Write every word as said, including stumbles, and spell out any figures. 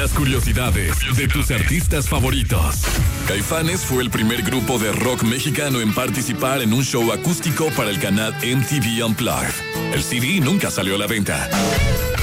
las curiosidades de tus artistas favoritos. Caifanes fue el primer grupo de rock mexicano en participar en un show acústico para el canal M T V Unplugged. El C D nunca salió a la venta.